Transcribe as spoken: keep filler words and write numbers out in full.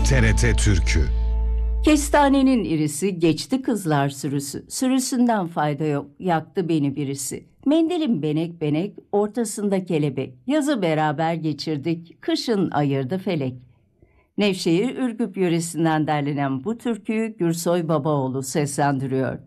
T R T Türkü. Kestanenin irisi geçti kızlar sürüsü. Sürüsünden fayda yok, yaktı beni birisi. Mendilim benek benek, ortasında kelebek. Yazı beraber geçirdik, kışın ayırdı felek. Nevşehir Ürgüp yöresinden derlenen bu türküyü Gürsoy Babaoğlu seslendiriyor.